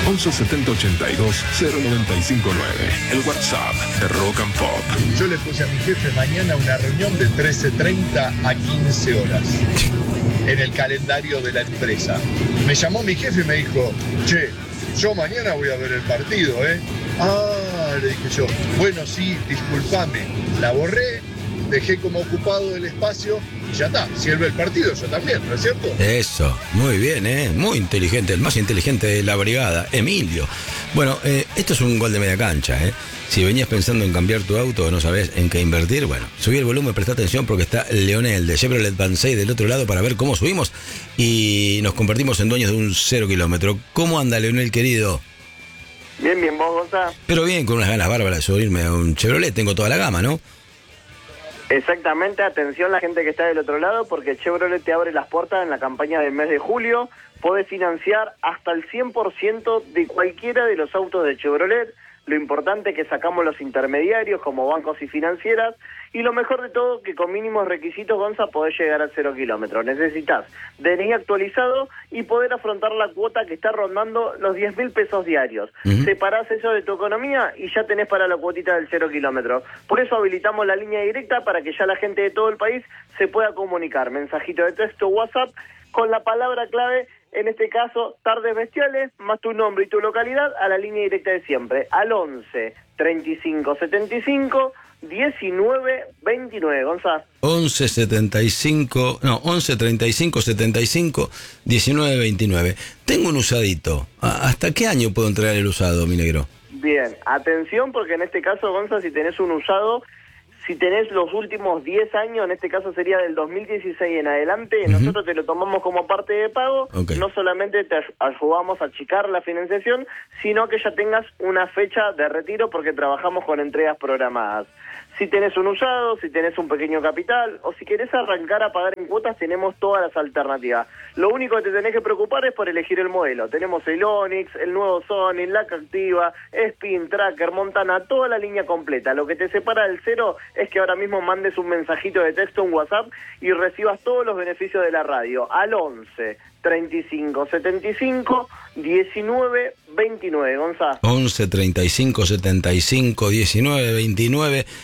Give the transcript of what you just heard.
11 70 82 0959. El WhatsApp de Rock and Pop. Yo le puse a mi jefe mañana una reunión de 13:30 a 15 horas en el calendario de la empresa. Me llamó mi jefe y me dijo, che, yo mañana voy a ver el partido, ¿eh? Ah, le dije yo, bueno, sí, discúlpame, la borré, dejé como ocupado el espacio y ya está. Si él ve el partido, yo también, ¿no es cierto? Eso, muy bien, muy inteligente, el más inteligente de la brigada, Emilio. Bueno, esto es un gol de media cancha, Si venías pensando en cambiar tu auto o no sabes en qué invertir, bueno, subí el volumen, presta atención porque está Leonel de Chevrolet Vansay del otro lado para ver cómo subimos y nos convertimos en dueños de un 0 kilómetro. ¿Cómo anda, Leonel, querido? Bien, bien, vos, Gonzalo. Pero bien, con unas ganas bárbaras de subirme a un Chevrolet, tengo toda la gama, ¿no? Exactamente, atención la gente que está del otro lado, porque Chevrolet te abre las puertas en la campaña del mes de julio. Podés financiar hasta el 100% de cualquiera de los autos de Chevrolet. Lo importante es que sacamos los intermediarios como bancos y financieras. Y lo mejor de todo, que con mínimos requisitos, Gonza, podés llegar a 0 kilómetros. Necesitas DNI actualizado y poder afrontar la cuota que está rondando los 10.000 pesos diarios. Separás eso de tu economía y ya tenés para la cuotita del 0 kilómetro. Por eso habilitamos la línea directa para que ya la gente de todo el país se pueda comunicar. Mensajito de texto, WhatsApp, con la palabra clave, en este caso, Tardes Bestiales, más tu nombre y tu localidad, a la línea directa de siempre, al 11 35 75 19 29, Gonzalo. 11 35 75 19 29. Tengo un usadito. ¿Hasta qué año puedo entregar el usado, mi negro? Bien, atención, porque en este caso, Gonzalo, si tenés un usado, si tenés los últimos 10 años, en este caso sería del 2016 en adelante, nosotros te lo tomamos como parte de pago. No solamente te ayudamos a achicar la financiación, sino que ya tengas una fecha de retiro porque trabajamos con entregas programadas. Si tenés un usado, si tenés un pequeño capital o si querés arrancar a pagar en cuotas, tenemos todas las alternativas. Lo único que te tenés que preocupar es por elegir el modelo. Tenemos el Onix, el nuevo Sony, la Captiva, Spin, Tracker, Montana, toda la línea completa. Lo que te separa del cero es que ahora mismo mandes un mensajito de texto, un WhatsApp y recibas todos los beneficios de la radio al 11 35 75 19 29, Gonzalo. 11 35 75 19 29.